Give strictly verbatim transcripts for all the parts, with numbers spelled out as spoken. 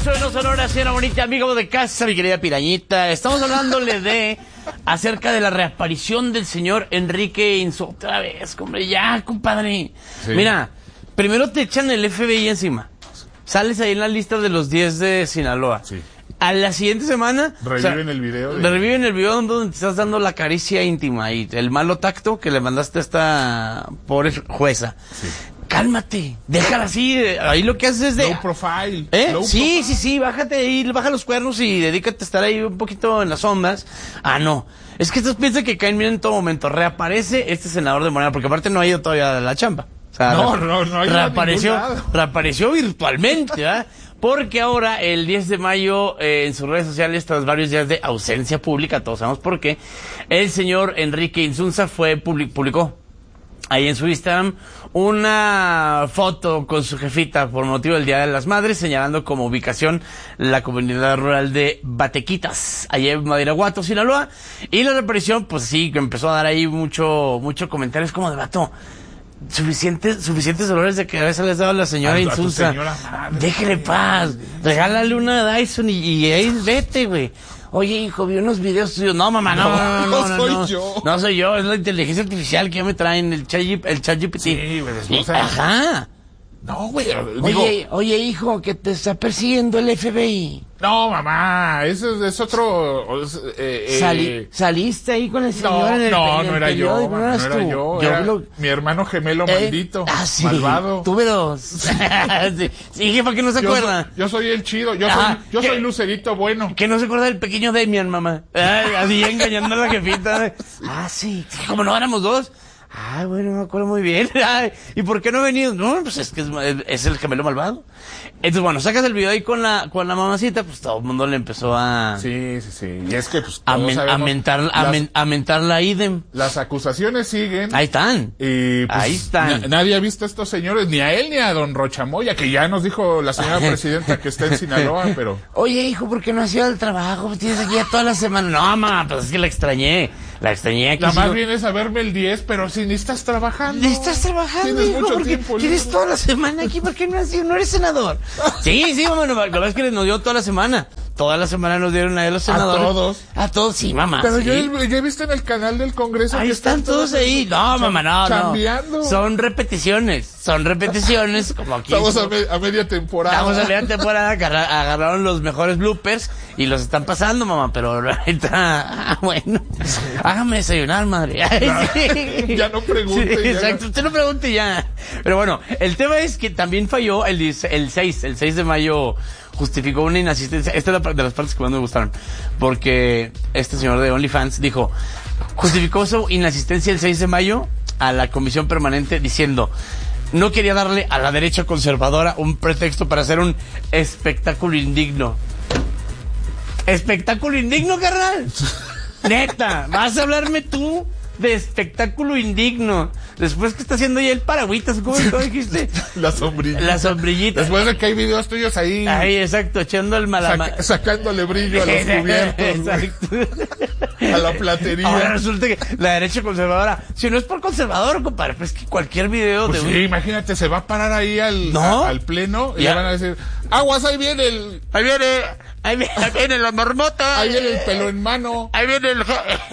regreso de No Sonora, señora bonita, amigo de casa, mi querida Pirañita. Estamos hablándole de acerca de la reaparición del señor Enrique Insunza. Otra vez, hombre, ya, compadre. Sí. Mira, primero te echan el F B I encima. Sales ahí en la lista de los diez de Sinaloa. Sí. A la siguiente semana... Reviven o sea, el video. De... Reviven el video donde te estás dando la caricia íntima y el malo tacto que le mandaste a esta pobre jueza. Sí. Cálmate, déjala así, ahí lo que haces es de... Low profile. ¿Eh? Low sí, profile. sí, sí, bájate ahí, baja los cuernos y dedícate a estar ahí un poquito en las sombras. Ah, no, es que estos piensan que caen bien en todo momento. Reaparece este senador de Morena, porque aparte no ha ido todavía a la chamba. O sea, no, no, no ha ido reapareció, a ningún lado. Reapareció virtualmente, ¿verdad? Porque ahora, el diez de mayo, eh, en sus redes sociales, tras varios días de ausencia pública, todos sabemos por qué, el señor Enrique Insunza fue, publicó ahí en su Instagram una foto con su jefita por motivo del Día de las Madres, señalando como ubicación la comunidad rural de Batequitas, allá en Madiraguato, Sinaloa. Y la reaparición, pues sí, que empezó a dar ahí mucho, mucho comentarios como de vato. Suficientes, suficientes dolores de cabeza les daba a la señora a, Insunza. A señora déjele paz, regálale una Dyson y, y ahí vete, güey. Oye, hijo, vi unos videos tuyos. No, mamá, no, no, no, no, no, soy no, yo. No soy yo, es la inteligencia artificial que ya me traen, el chat, el chat G P T. Sí, güey, o sea, ajá. No, güey. Digo, oye, oye, hijo, que te está persiguiendo el F B I. No, mamá, eso es, es otro... Eh, Sali, eh, ¿Saliste ahí con el señor no, en el No, en no el era yo, periódico? no, no era tú? yo, yo era lo... mi hermano gemelo eh, maldito, ah, sí, malvado. Tuve dos. sí, sí, jefa, que no se yo acuerda. Soy, yo soy el chido, yo ah, soy yo que, soy Lucerito bueno. Que no se acuerda del pequeño Demian, mamá. Ay, así engañando a la jefita. Ah, sí, como no éramos dos. Ah, bueno, me acuerdo muy bien. Ay, ¿y por qué no ha venido? No, pues es que es, es el gemelo malvado. Entonces, bueno, sacas el video ahí con la con la mamacita, pues todo el mundo le empezó a... Sí, sí, sí. Y es que, pues, a, men, a, mentar, a, las, men, a mentar la idem. Las acusaciones siguen. Ahí están. Y, pues, ahí están. Na, nadie ha visto a estos señores, ni a él ni a don Rochamoya, que ya nos dijo la señora presidenta que está en Sinaloa, pero... Oye, hijo, ¿por qué no has ido al trabajo? Tienes aquí ya toda la semana. No, mamá, pues es que la extrañé. La extrañé aquí. Nada más sigo... vienes a verme el diez, pero si ni estás trabajando. Ni estás trabajando, Tienes hijo, mucho porque tiempo. Tienes toda la semana aquí, ¿por qué no has ido? ¿No eres senador? Sí, sí, mamá, la verdad es que nos dio toda la semana. Toda la semana nos dieron a los senadores. ¿A todos? A todos, sí, mamá. Pero sí. yo, yo he visto en el canal del Congreso ahí que están, están todos ahí. No, mamá, no, chambeando. no. Son repeticiones. Son repeticiones, como aquí. Estamos a, me, a media temporada. Estamos a media temporada. Agarra, agarraron los mejores bloopers y los están pasando, mamá. Pero ahorita, ah, bueno. Hágame desayunar, madre. No, ya no pregunte. Sí, ya exacto, no. Usted no pregunte ya. Pero bueno, el tema es que también falló el, el seis. El seis de mayo justificó una inasistencia. Esta es la de las partes que más me gustaron. Porque este señor de OnlyFans dijo, justificó su inasistencia el seis de mayo a la comisión permanente diciendo, no quería darle a la derecha conservadora un pretexto para hacer un espectáculo indigno. ¿Espectáculo indigno, carnal? Neta, ¿vas a hablarme tú de espectáculo indigno? Después que está haciendo ya el paragüitas, ¿cómo dijiste? La sombrillita. La sombrillita. Después de que hay videos tuyos ahí. Ahí, exacto, echando el malama. Saca, sacándole brillo a los cubiertos. Exacto. A la platería. Ahora resulta que la derecha conservadora, si no es por conservador, compadre, pues que cualquier video pues de sí, un... imagínate, se va a parar ahí al, ¿No? a, al pleno y ya. le van a decir, aguas, ahí viene el... Ahí viene, ahí viene, ahí viene la marmota. Ahí viene el pelo en mano. Ahí viene el...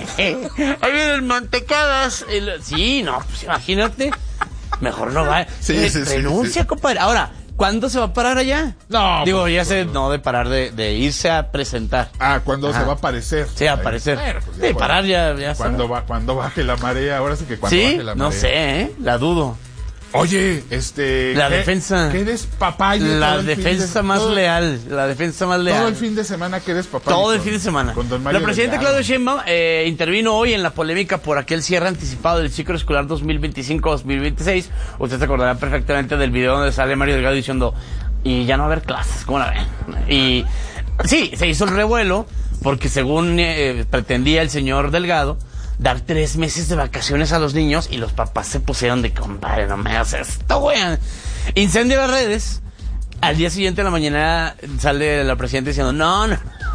Ahí viene el mantecadas. El... Sí, no, pues imagínate. Mejor no va. Sí, Re- sí, sí, renuncia, sí. compadre. Ahora, ¿cuándo se va a parar allá? No. Digo, pues, ya pues, sé, no. no de parar de, de irse a presentar. Ah, ¿cuándo Ajá. se va a aparecer? Sí, a aparecer. Bueno, pues ya sí, cuando- parar ya, ya Cuando, va, cuando baje la marea, ahora sí que cuando Sí, baje la marea. no sé, ¿eh? La dudo. Oye, este... La ¿qué, defensa. ¿Qué despapalle? La todo el fin defensa de- más todo- leal. La defensa más leal. Todo el fin de semana que despapalle. Todo el con- fin de semana. Con don Mario La presidenta Delgado. Claudia Sheinbaum eh, intervino hoy en la polémica por aquel cierre anticipado del ciclo escolar dos mil veinticinco dos mil veintiséis. Usted se acordará perfectamente del video donde sale Mario Delgado diciendo, y ya no va a haber clases, ¿cómo la ven? Y sí, se hizo el revuelo porque según eh, pretendía el señor Delgado, dar tres meses de vacaciones a los niños y los papás se pusieron de, compadre, no me hagas esto, güey. Incendia las redes. Al día siguiente de la mañana sale la presidenta diciendo, no, no,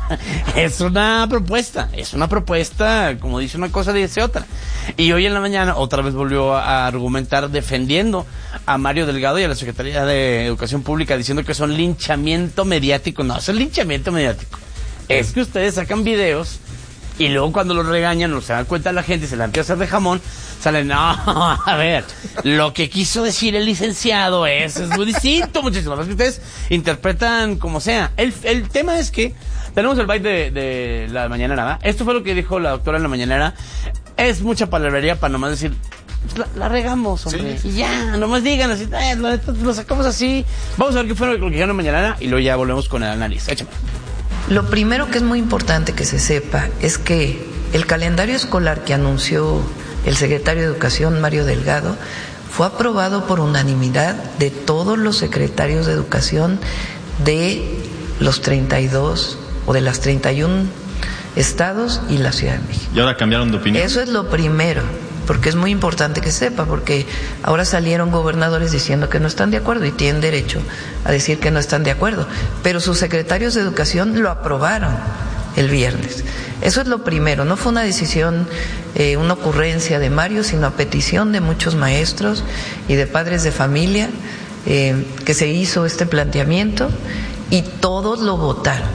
es una propuesta, es una propuesta, como dice una cosa, dice otra. Y hoy en la mañana otra vez volvió a, a argumentar defendiendo a Mario Delgado y a la Secretaría de Educación Pública, diciendo que son linchamiento mediático. No, es el linchamiento mediático. Es que ustedes sacan videos y luego cuando los regañan, o se dan cuenta la gente, se la empieza a hacer de jamón, salen, no, a ver, lo que quiso decir el licenciado es, es muy distinto, muchísimo más que ustedes interpretan como sea. El, el tema es que tenemos el byte de, de la mañanera, ¿verdad? Esto fue lo que dijo la doctora en la mañanera. Es mucha palabrería para nomás decir, pues la, la regamos, hombre, sí, sí. Y ya, nomás digan así, eh, lo, lo sacamos así. Vamos a ver qué fue lo que dijeron en la mañanera y luego ya volvemos con el análisis. Échame. Lo primero que es muy importante que se sepa es que el calendario escolar que anunció el secretario de Educación, Mario Delgado, fue aprobado por unanimidad de todos los secretarios de Educación de los treinta y dos o de las treinta y uno estados y la Ciudad de México. ¿Y ahora cambiaron de opinión? Eso es lo primero, porque es muy importante que sepa, porque ahora salieron gobernadores diciendo que no están de acuerdo y tienen derecho a decir que no están de acuerdo, pero sus secretarios de Educación lo aprobaron el viernes. Eso es lo primero, no fue una decisión, eh, una ocurrencia de Mario, sino a petición de muchos maestros y de padres de familia eh, que se hizo este planteamiento y todos lo votaron.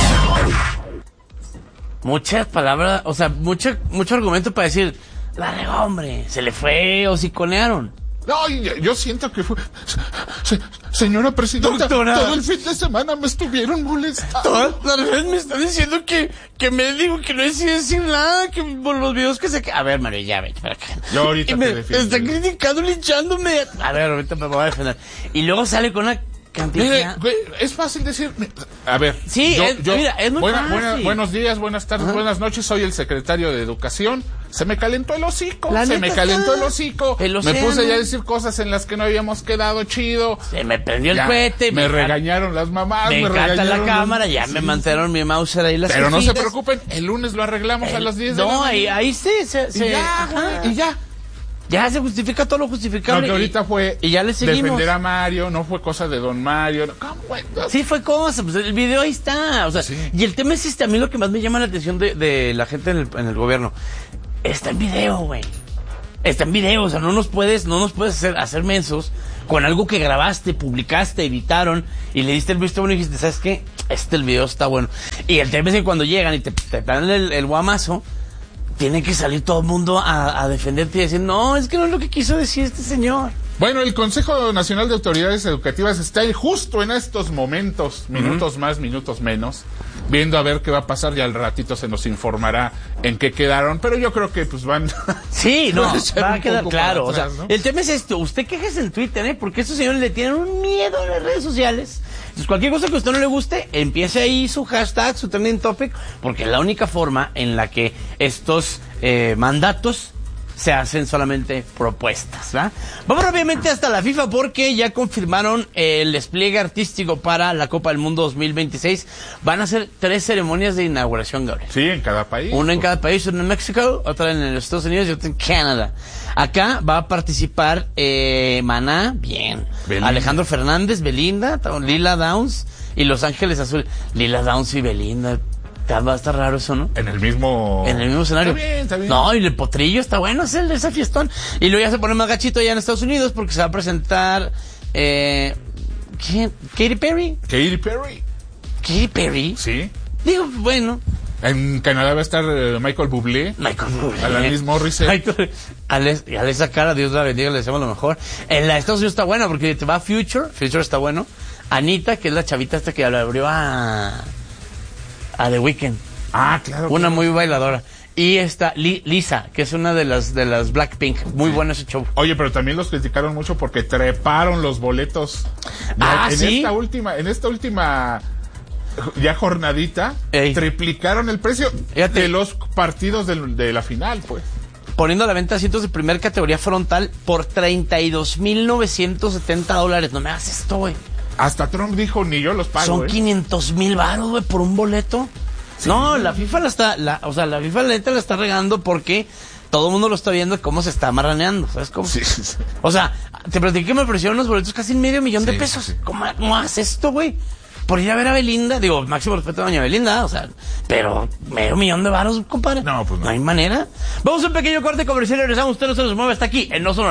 Muchas palabras, o sea, mucho, mucho argumento para decir, la regó, hombre, se le fue, hociconearon. No, yo siento que fue... Se, señora presidenta, doctora, todo el fin de semana me estuvieron molestando. Todas las veces me están diciendo que, que me digo que no es decir nada, que por los videos que se... A ver, Mario, ya ven, para acá. Yo ahorita y te me defiendo. Está criticando, linchándome. A ver, ahorita me voy a defender. Y luego sale con una cantidad... Mire, es fácil decir... A ver. Sí, yo, es, yo, mira, es muy buena, fácil. Buena, buenos días, buenas tardes, ajá, buenas noches. Soy el secretario de Educación. Se me calentó el hocico, la se me calentó el hocico, el me puse ya a decir cosas en las que no habíamos quedado chido. Se me prendió el ya, cohete. Me, me regañaron las mamás, me, me encanta la cámara, los... ya sí, me mandaron mi mouse ahí las Pero cejitas. no se preocupen, el lunes lo arreglamos el, a las diez de no, la mañana. ahí, ahí sí, se, se, y ya, güey, y ya. Ya se justifica todo lo justificable. No, que ahorita y, fue y ya le seguimos. Defender a Mario, no fue cosa de don Mario. ¿Cómo fue? Sí fue cosa, pues el video ahí está. O sea, sí. Y el tema es este, a mí lo que más me llama la atención de, de la gente en el, en el gobierno. Está en video, güey. Está en video, o sea, no nos puedes, no nos puedes hacer, hacer mensos con algo que grabaste, publicaste, editaron y le diste el visto bueno y dijiste, ¿sabes qué? Este el video está bueno. Y el tema es que cuando llegan y te, te dan el, el guamazo, tiene que salir todo el mundo a, a defenderte y decir, no, es que no es lo que quiso decir este señor. Bueno, el Consejo Nacional de Autoridades Educativas está ahí justo en estos momentos, minutos uh-huh. más, minutos menos, viendo a ver qué va a pasar y al ratito se nos informará en qué quedaron, pero yo creo que pues van... Sí, no, va a quedar claro, atrás, o sea, ¿no? El tema es esto, usted quéjese en Twitter, ¿eh? Porque estos señores le tienen un miedo a las redes sociales. Entonces, cualquier cosa que a usted no le guste, empiece ahí su hashtag, su trending topic, porque es la única forma en la que estos eh, mandatos se hacen solamente propuestas, ¿verdad? Vamos rápidamente hasta la FIFA porque ya confirmaron el despliegue artístico para la Copa del Mundo dos mil veintiséis. Van a ser tres ceremonias de inauguración, Gabriel. Sí, en cada país. Una en cada país, una en México, otra en los Estados Unidos y otra en Canadá. Acá va a participar eh, Maná, bien. Belinda. Alejandro Fernández, Belinda, Lila Downs y Los Ángeles Azules. Lila Downs y Belinda. Va a estar raro eso, ¿no? En el mismo... En el mismo escenario. Está bien, está bien. No, y el potrillo está bueno, es el de esa fiestón. Y luego ya se pone más gachito allá en Estados Unidos porque se va a presentar... Eh, ¿Quién? ¿Katy Perry? Katy Perry. ¿Katy Perry? Sí. Digo, bueno... En Canadá va a estar uh, Michael Bublé. Michael Bublé. Alanis Morissette. Michael, Alex, Alexa Cara, Dios la bendiga, le deseamos lo mejor. En la Estados Unidos está buena porque te va Future. Future está bueno. Anita, que es la chavita esta que le abrió a... a The Weeknd. Ah, claro. Una claro. muy bailadora. Y está Li, Lisa, que es una de las de las Blackpink. Muy sí. bueno ese show. Oye, pero también los criticaron mucho porque treparon los boletos. Ya, ah, en ¿sí? esta última, en esta última ya jornadita, Ey. triplicaron el precio Fíjate. de los partidos de, de la final, pues. Poniendo a la venta asientos de primera categoría frontal por treinta y dos mil novecientos setenta dólares. No me hagas esto, güey. Hasta Trump dijo, ni yo los pago. Son ¿eh? quinientos mil baros, güey, por un boleto. Sí. No, la FIFA la está, la, o sea, la FIFA la neta la está regando porque todo el mundo lo está viendo cómo se está marraneando, ¿sabes cómo? Sí, sí, sí. O sea, te platiqué que me ofrecieron unos boletos casi medio millón de Sí, pesos. sí, sí. ¿Cómo, ¿Cómo haces esto, güey? Por ir a ver a Belinda, digo, máximo respeto a doña Belinda, o sea, pero medio millón de varos, compadre. No, pues no. No hay manera. Vamos a un pequeño corte comercial y regresamos. Usted no se nos mueve hasta aquí en No Sonora.